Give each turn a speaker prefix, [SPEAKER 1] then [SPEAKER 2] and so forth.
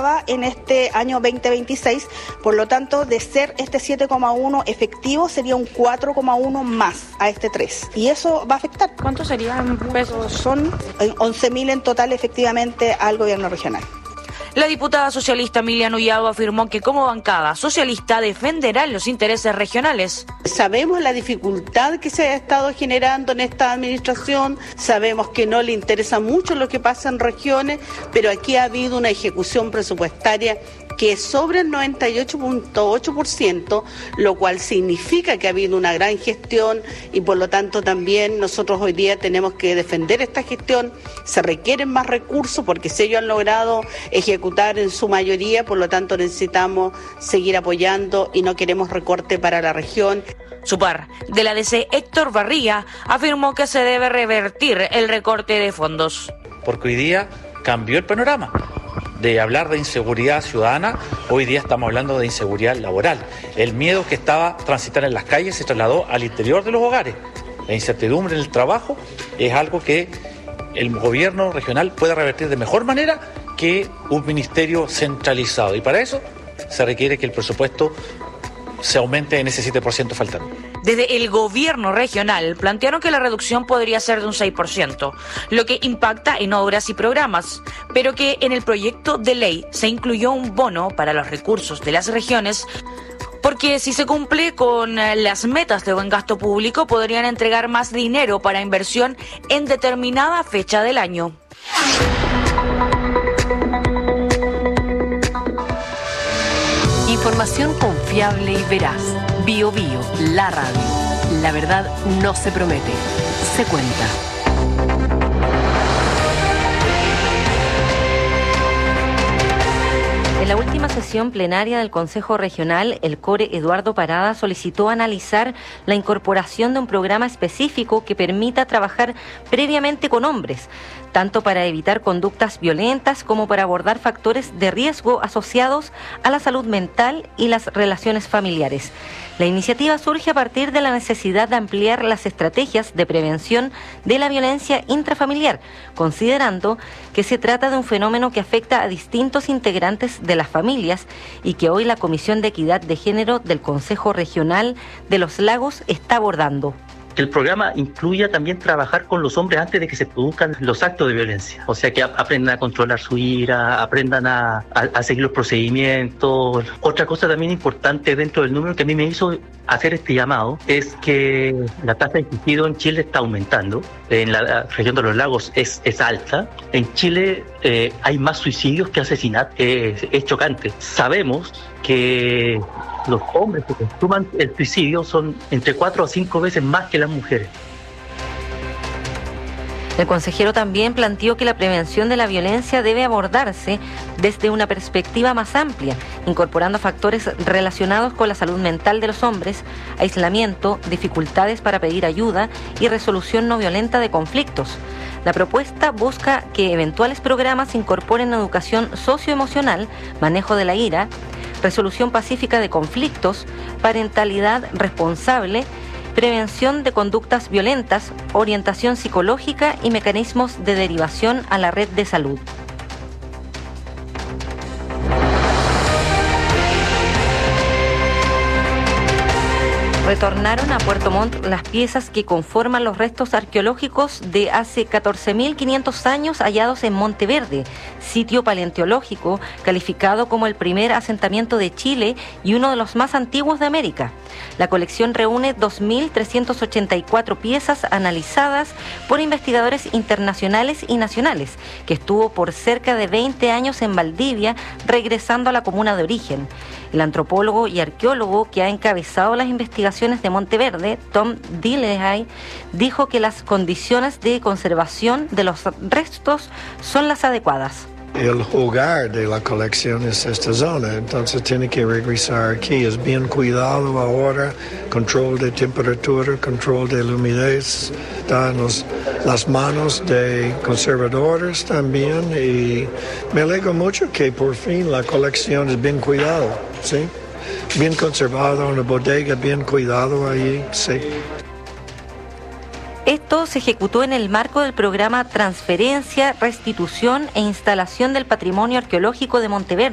[SPEAKER 1] acaba en este año 2026, por lo tanto, de ser este 7,1 efectivo, sería un 4,1 más a este 3. Y eso va a afectar.
[SPEAKER 2] ¿Cuánto serían pesos?
[SPEAKER 1] Son 11.000 en total, efectivamente, al gobierno regional.
[SPEAKER 2] La diputada socialista Emilia Nullado afirmó que como bancada socialista defenderán los intereses regionales.
[SPEAKER 3] Sabemos la dificultad que se ha estado generando en esta administración, sabemos que no le interesa mucho lo que pasa en regiones, pero aquí ha habido una ejecución presupuestaria que es sobre el 98.8%, lo cual significa que ha habido una gran gestión y por lo tanto también nosotros hoy día tenemos que defender esta gestión. Se requieren más recursos porque si ellos han logrado ejecutar en su mayoría, por lo tanto necesitamos seguir apoyando y no queremos recorte para la región.
[SPEAKER 2] Su par de la DC, Héctor Barría, afirmó que se debe revertir el recorte de fondos.
[SPEAKER 4] Porque hoy día cambió el panorama. De hablar de inseguridad ciudadana, hoy día estamos hablando de inseguridad laboral. El miedo que estaba transitar en las calles se trasladó al interior de los hogares. La incertidumbre en el trabajo es algo que el gobierno regional puede revertir de mejor manera que un ministerio centralizado. Y para eso se requiere que el presupuesto se aumente en ese 7% faltante.
[SPEAKER 2] Desde el gobierno regional plantearon que la reducción podría ser de un 6%, lo que impacta en obras y programas, pero que en el proyecto de ley se incluyó un bono para los recursos de las regiones, porque si se cumple con las metas de buen gasto público, podrían entregar más dinero para inversión en determinada fecha del año.
[SPEAKER 5] Información confiable y veraz. Bio Bio, la radio. La verdad no se promete, se cuenta.
[SPEAKER 6] En la última sesión plenaria del Consejo Regional, el core Eduardo Parada solicitó analizar la incorporación de un programa específico que permita trabajar previamente con hombres, tanto para evitar conductas violentas como para abordar factores de riesgo asociados a la salud mental y las relaciones familiares. La iniciativa surge a partir de la necesidad de ampliar las estrategias de prevención de la violencia intrafamiliar, considerando que se trata de un fenómeno que afecta a distintos integrantes de las familias y que hoy la Comisión de Equidad de Género del Consejo Regional de Los Lagos está abordando.
[SPEAKER 7] Que el programa incluya también trabajar con los hombres antes de que se produzcan los actos de violencia. O sea, que aprendan a controlar su ira, aprendan a seguir los procedimientos. Otra cosa también importante dentro del número que a mí me hizo hacer este llamado es que la tasa de suicidio en Chile está aumentando. En la región de los lagos es alta. En Chile hay más suicidios que asesinatos. Es chocante. Sabemos que los hombres que consuman el suicidio son entre 4 a 5 veces más que las mujeres.
[SPEAKER 6] El consejero también planteó que la prevención de la violencia debe abordarse desde una perspectiva más amplia, incorporando factores relacionados con la salud mental de los hombres, aislamiento, dificultades para pedir ayuda y resolución no violenta de conflictos. La propuesta busca que eventuales programas incorporen educación socioemocional, manejo de la ira, resolución pacífica de conflictos, parentalidad responsable, prevención de conductas violentas, orientación psicológica y mecanismos de derivación a la red de salud. Retornaron a Puerto Montt las piezas que conforman los restos arqueológicos de hace 14.500 años hallados en Monteverde, sitio paleontológico calificado como el primer asentamiento de Chile y uno de los más antiguos de América. La colección reúne 2.384 piezas analizadas por investigadores internacionales y nacionales, que estuvo por cerca de 20 años en Valdivia, regresando a la comuna de origen. El antropólogo y arqueólogo que ha encabezado las investigaciones de Monteverde, Tom Dillehay, dijo que las condiciones de conservación de los restos son las adecuadas.
[SPEAKER 8] El hogar de la colección es esta zona, entonces tiene que regresar aquí. Es bien cuidado ahora, control de temperatura, control de la humedad, está en las manos de conservadores también y me alegro mucho que por fin la colección es bien cuidada, ¿sí? Bien conservado, una bodega bien cuidado ahí, sí.
[SPEAKER 6] Esto se ejecutó en el marco del programa Transferencia, Restitución e Instalación del Patrimonio Arqueológico de Monteverde,